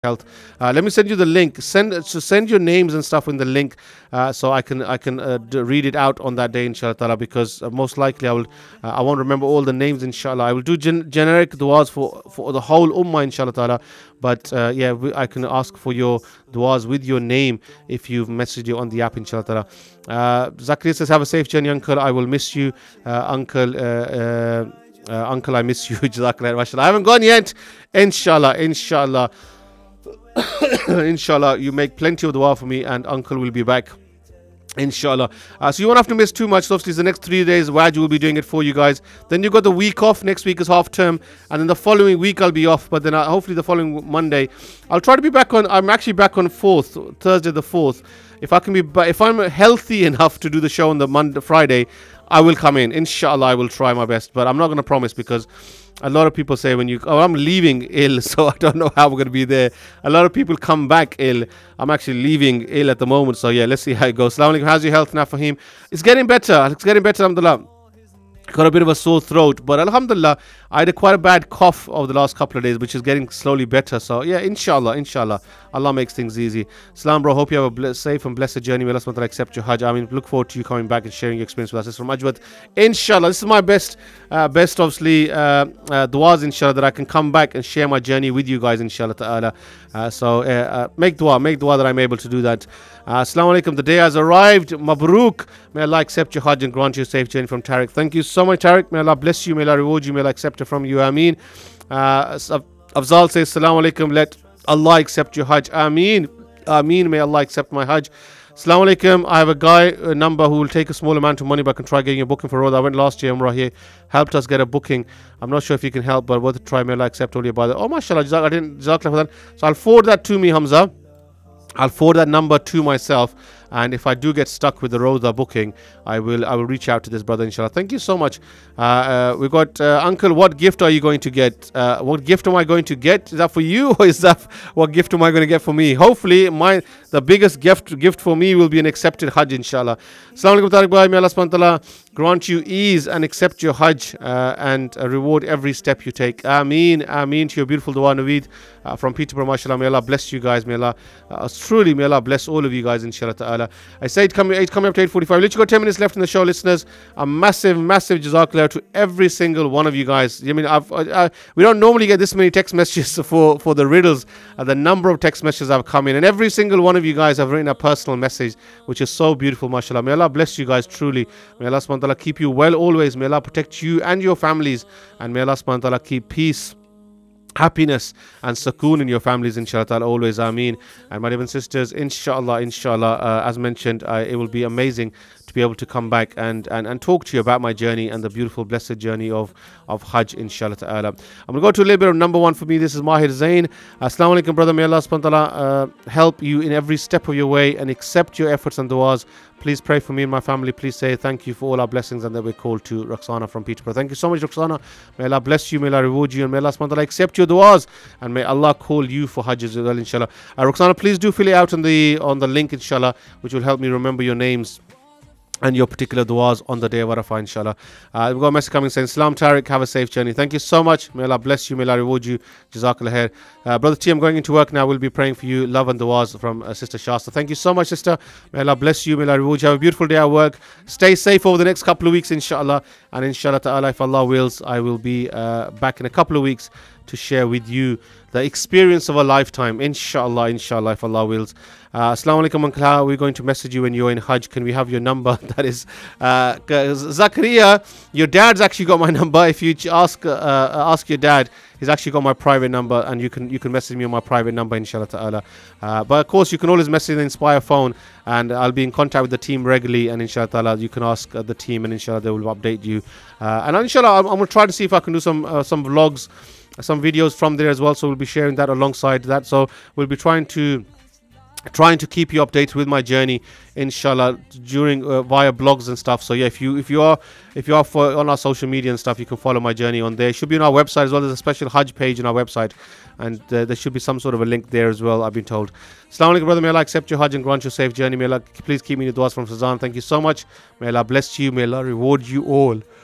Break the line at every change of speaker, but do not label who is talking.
health. Let me send you the link. Send your names and stuff in the link, so I can read it out on that day, inshallah ta'ala, because most likely I won't remember all the names, inshallah. I will do generic du'as for the whole ummah, inshallah ta'ala. But I can ask for your du'as with your name if you've messaged you on the app, inshallah ta'ala. Zakaria says, have a safe journey, uncle. I will miss you, uncle. Uncle, I miss you. Jazakallah, mashallah. I haven't gone yet. Inshallah. Inshallah, you make plenty of dua for me, and uncle will be back, inshallah. So you won't have to miss too much. So obviously the next 3 days Waj will be doing it for you guys. Then you got the week off. Next week is half term, and then the following week I'll be off, but then hopefully the following Monday I'll try to be back on. I'm actually back on 4th, Thursday the 4th. If I'm healthy enough to do the show on the Friday, I will come in, inshallah. I will try my best, but I'm not going to promise, because a lot of people say I'm leaving ill, so I don't know how we're going to be there. A lot of people come back ill. I'm actually leaving ill at the moment, so yeah, let's see how it goes. Assalamu alaikum. How's your health now, Fahim? It's getting better, alhamdulillah. Got a bit of a sore throat, but alhamdulillah, I had quite a bad cough over the last couple of days, which is getting slowly better. So yeah, inshallah, Allah makes things easy. Salam, bro. Hope you have a safe and blessed journey. May Allah SWT accept your Hajj. I mean, look forward to you coming back and sharing your experience with us. It's from Ajwad. Inshallah, this is my best obviously du'as, inshallah, that I can come back and share my journey with you guys, inshallah ta'ala. So make dua that I'm able to do that. Assalamu alaikum. The day has arrived. Mabruk. May Allah accept your Hajj and grant you a safe journey, from Tariq. Thank you so much, Tariq. May Allah bless you. May Allah reward you. May Allah accept it from you. Ameen. Afzal says, Assalamu alaikum. Let Allah accept your Hajj. Ameen. May Allah accept my Hajj. Assalamu alaikum. I have a number who will take a small amount of money, but I can try getting a booking for Road. I went last year, Umrah. He helped us get a booking. I'm not sure if you can help, but worth a try. May Allah accept all your bother. Oh, mashallah. I didn't Jazakallah for that. So I'll forward that to me, Hamza. I'll forward that number to myself, and if I do get stuck with the Roda booking, I will reach out to this brother, inshallah. Thank you so much. We got uncle. What gift are you going to get? What gift am I going to get? Is that for you, or is that what gift am I going to get for me? Hopefully, the biggest gift for me will be an accepted Hajj, inshallah. Assalamu alaikum, Tariq bhai. May Allah subhanahu wa ta'ala grant you ease and accept your Hajj, and reward every step you take. Ameen to your beautiful dua, Naveed, from Peterborough, mashallah. May Allah bless you guys. May Allah may Allah bless all of you guys, inshallah ta'ala. I say it's coming up to 8:45. Literally got 10 minutes left in the show, listeners. A massive jazakallah to every single one of you guys. I mean, we don't normally get this many text messages for the riddles. The number of text messages have come in, and every single one of you guys have written a personal message, which is so beautiful, mashallah. May Allah bless you guys truly. May Allah subhanahu wa ta'ala keep you well always. May Allah protect you and your families, and may Allah subhanahu wa ta'ala keep peace, happiness and sukoon in your families, inshallah ta'ala, always. Ameen. And my dear sisters, inshallah, as mentioned, it will be amazing to be able to come back and talk to you about my journey and the beautiful blessed journey of Hajj, inshallah ta'ala. I'm going to go to a little bit of number one for me. This is Mahir Zain. Assalamu alaikum, brother. May Allah subhanahu wa ta'ala help you in every step of your way and accept your efforts and du'as. Please pray for me and my family. Please say thank you for all our blessings, and that we're called to Roxana from Peterborough. Thank you so much, Roxana. May Allah bless you. May Allah reward you. And may Allah subhanahu wa ta'ala accept your du'as. And may Allah call you for Hajj as well, inshallah. Roxana, please do fill it out on the link, inshallah, which will help me remember your names and your particular du'as on the day of Arafah, inshallah. We've got a message coming saying, Salam Tariq, have a safe journey. Thank you so much. May Allah bless you. May Allah reward you. Jazakallah khair. Brother T, I'm going into work now. We'll be praying for you. Love and du'as from Sister Shasta. Thank you so much, sister. May Allah bless you. May Allah reward you. Have a beautiful day at work. Stay safe over the next couple of weeks, inshallah. And inshallah ta'ala, if Allah wills, I will be back in a couple of weeks to share with you the experience of a lifetime, inshallah, if Allah wills. Assalamu alaikum, uncle. How are we going to message you when you're in Hajj? Can we have your number? That is Zakaria. Your dad's actually got my number. If you ask your dad, he's actually got my private number, and you can message me on my private number, inshallah ta'ala. But of course, you can always message the Inspire phone, and I'll be in contact with the team regularly, and inshallah ta'ala, you can ask the team, and inshallah, they will update you. And inshallah, I'm going to try to see if I can do some vlogs, some videos from there as well. So we'll be sharing that alongside that. So we'll be trying to keep you updated with my journey, inshallah, during via blogs and stuff. So yeah, if you are on our social media and stuff, you can follow my journey on there. It should be on our website as well. There's a special Hajj page on our website, and there should be some sort of a link there as well, I've been told. Assalamu alaikum, brother. May Allah accept your Hajj and grant your safe journey. May Allah please keep me in the du'as from Sazan. Thank you so much. May Allah bless you. May Allah reward you all.